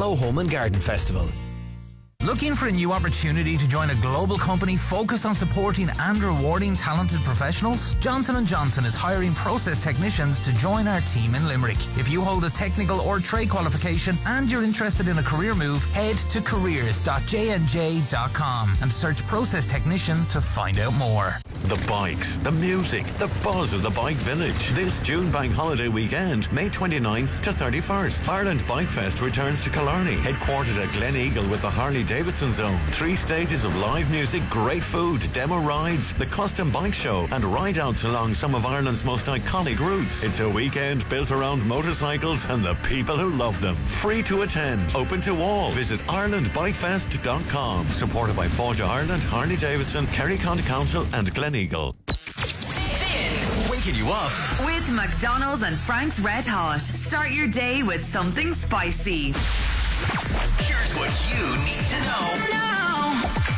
Mallow Home and Garden Festival. Looking for a new opportunity to join a global company focused on supporting and rewarding talented professionals? Johnson & Johnson is hiring process technicians to join our team in Limerick. If you hold a technical or trade qualification and you're interested in a career move, head to careers.jnj.com and search process technician to find out more. The bikes, the music, the buzz of the Bike Village. This June Bank Holiday weekend, May 29th to 31st. Ireland Bike Fest returns to Killarney, headquartered at Glen Eagle with the Harley-Davidson Zone. 3 stages of live music, great food, demo rides, the custom bike show, and ride-outs along some of Ireland's most iconic routes. It's a weekend built around motorcycles and the people who love them. Free to attend, open to all. Visit IrelandBikeFest.com. Supported by Fáilte Ireland, Harley-Davidson, Kerry County Council, and Glen Eagle. Waking you up with McDonald's and Frank's Red Hot. Start your day with something spicy. Here's what you need to know now.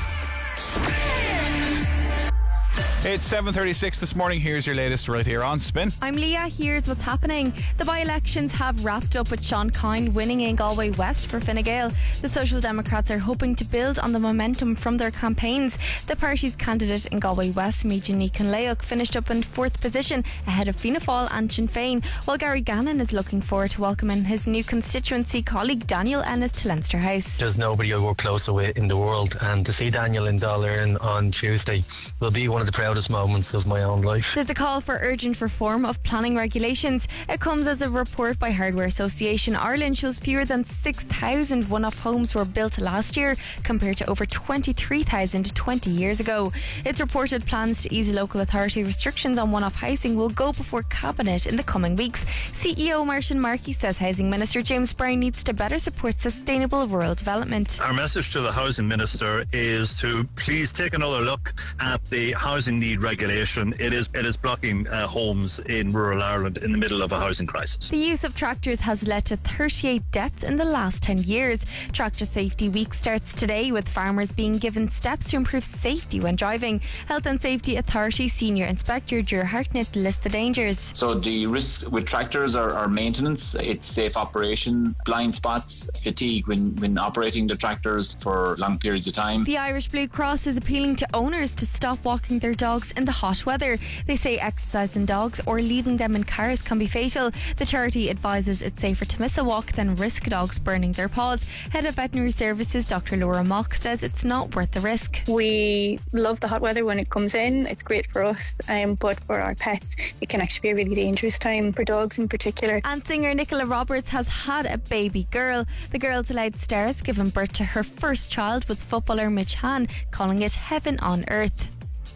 It's 7:36 this morning. Here's your latest right here on Spin. I'm Leah. Here's what's happening. The by-elections have wrapped up with Sean Kine winning in Galway West for Fine Gael. The Social Democrats are hoping to build on the momentum from their campaigns. The party's candidate in Galway West, Mijini Kinlayuk, finished up in 4th position ahead of Fianna Fáil and Sinn Féin, while Gary Gannon is looking forward to welcoming his new constituency colleague Daniel Ennis to Leinster House. There's nobody I work closer with in the world, and to see Daniel in Dáil Éireann on Tuesday will be one of the proudest moments of my own life. There's a call for urgent reform of planning regulations. It comes as a report by Hardware Association Ireland shows fewer than 6,000 one-off homes were built last year compared to over 23,000 20 years ago. It's reported plans to ease local authority restrictions on one-off housing will go before Cabinet in the coming weeks. CEO Martin Markey says Housing Minister James Browne needs to better support sustainable rural development. Our message to the Housing Minister is to please take another look at the housing need regulation. It is blocking homes in rural Ireland in the middle of a housing crisis. The use of tractors has led to 38 deaths in the last 10 years. Tractor Safety Week starts today with farmers being given steps to improve safety when driving. Health and Safety Authority Senior Inspector Drew Hartnett lists the dangers. So the risks with tractors are maintenance, it's safe operation, blind spots, fatigue when operating the tractors for long periods of time. The Irish Blue Cross is appealing to owners to stop walking their dogs in the hot weather. They say exercising dogs or leaving them in cars can be fatal. The charity advises it's safer to miss a walk than risk dogs burning their paws. Head of Veterinary Services Dr. Laura Mock says it's not worth the risk. We love the hot weather when it comes in. It's great for us, but for our pets it can actually be a really dangerous time, for dogs in particular. And singer Nicola Roberts has had a baby girl. The Girls Aloud star has given birth to her first child with footballer Mitch Hann, calling it heaven on earth.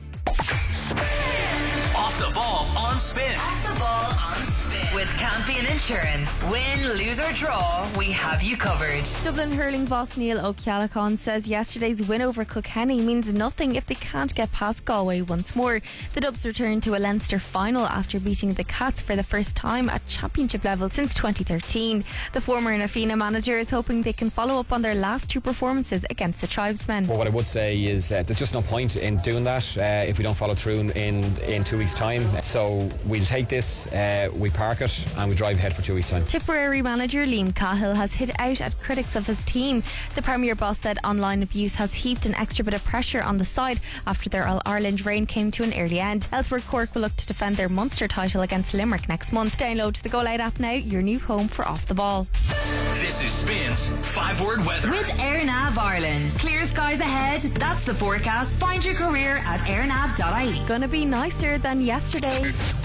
Off the ball on Spin. Off the ball on Spin. With Campion Insurance. Win, lose or draw, we have you covered. Dublin hurling boss Neil O'Callaghan says yesterday's win over Kilkenny means nothing if they can't get past Galway once more. The Dubs return to a Leinster final after beating the Cats for the first time at championship level since 2013. The former Nafina manager is hoping they can follow up on their last 2 performances against the Tribesmen. Well, what I would say is there's just no point in doing that if we don't follow through in 2 weeks' time. So we'll take this, we park it and we drive ahead for 2 weeks' time. Tipperary manager Liam Cahill has hit out at critics of his team. The Premier boss said online abuse has heaped an extra bit of pressure on the side after their All-Ireland reign came to an early end. Elsewhere, Cork will look to defend their Munster title against Limerick next month. Download the Go Loud app now, your new home for Off the Ball. This is Spin's 5-word weather. With AirNav Ireland. Clear skies ahead. That's the forecast. Find your career at airnav.ie. Gonna be nicer than yesterday.